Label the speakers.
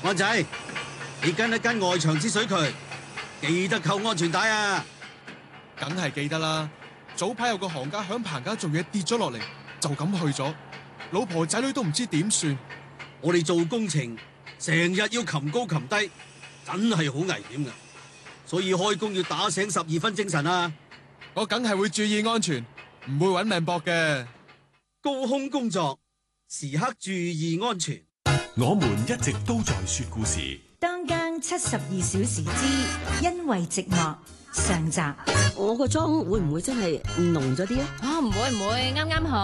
Speaker 1: 安仔，你跟一跟外牆之水渠，記得扣安全帶啊！
Speaker 2: 梗係記得啦。早排有個行家響棚架做嘢跌咗落嚟，就咁去咗，老婆仔女都唔知點算。
Speaker 1: 我哋做工程成日要擒高擒低，真係好危險噶，所以開工要打醒12分精神啊！
Speaker 2: 我梗係會注意安全，唔會搵命搏嘅。
Speaker 1: 高空工作時刻注意安全。
Speaker 3: 我們一直都在說故事。
Speaker 4: 當更72小時之因為寂寞上集。
Speaker 5: 我個妝會唔會真係濃咗啲啊？
Speaker 6: 唔會，啱啱好。